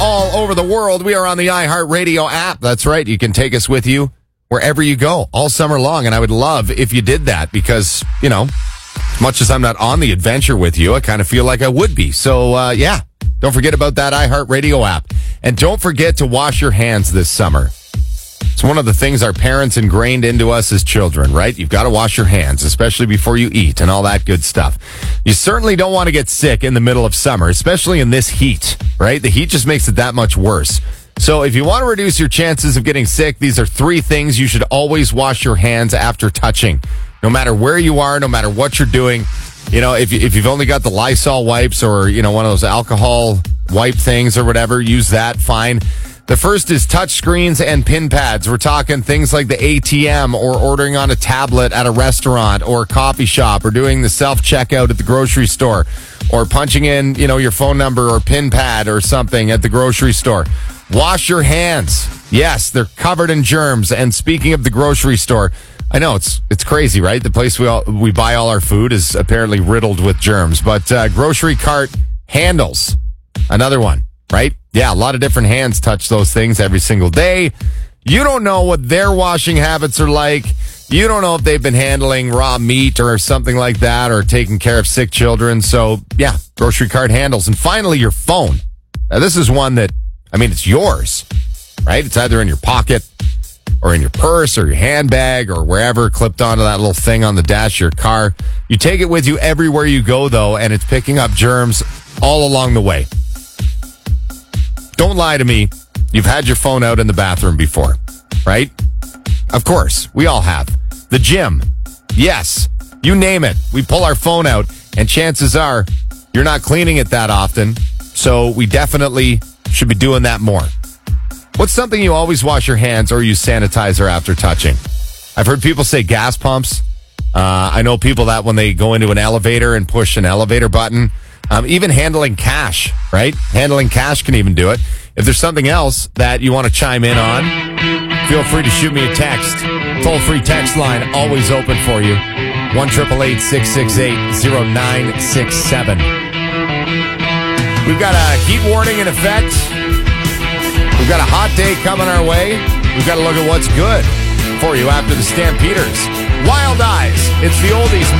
all over the world. We are on the iHeartRadio app. That's right. You can take us with you wherever you go all summer long. And I would love if you did that because, you know, as much as I'm not on the adventure with you, I kind of feel like I would be. So, yeah, don't forget about that iHeartRadio app. And don't forget to wash your hands this summer. It's one of the things our parents ingrained into us as children, right? You've got to wash your hands, especially before you eat and all that good stuff. You certainly don't want to get sick in the middle of summer, especially in this heat, right? The heat just makes it that much worse. So if you want to reduce your chances of getting sick, these are 3 things you should always wash your hands after touching. No matter where you are, no matter what you're doing. You know, if you've only got the Lysol wipes or, you know, one of those alcohol wipe things or whatever, use that, fine. The first is touch screens and pin pads. We're talking things like the ATM or ordering on a tablet at a restaurant or coffee shop or doing the self-checkout at the grocery store or punching in, you know, your phone number or pin pad or something at the grocery store. Wash your hands. Yes, they're covered in germs. And speaking of the grocery store, I know it's crazy, right? The place we buy all our food is apparently riddled with germs. But grocery cart handles, another one, right? Yeah, a lot of different hands touch those things every single day. You don't know what their washing habits are like. You don't know if they've been handling raw meat or something like that or taking care of sick children. So, yeah, grocery cart handles. And finally, your phone. Now, this is one that, I mean, it's yours, right? It's either in your pocket or in your purse or your handbag or wherever, clipped onto that little thing on the dash of your car. You take it with you everywhere you go, though, and it's picking up germs all along the way. Don't lie to me. You've had your phone out in the bathroom before, right? Of course, we all have. The gym. Yes, you name it. We pull our phone out, and chances are you're not cleaning it that often, so we definitely should be doing that more. What's something you always wash your hands or use sanitizer after touching? I've heard people say gas pumps. I know people that when they go into an elevator and push an elevator button, even handling cash, right? Handling cash can even do it. If there's something else that you want to chime in on, feel free to shoot me a text. Toll-free text line always open for you. 1-888-668-0967. We've got a heat warning in effect. We've got a hot day coming our way. We've got to look at what's good for you after the Stampeders. Wild Eyes. It's the oldies.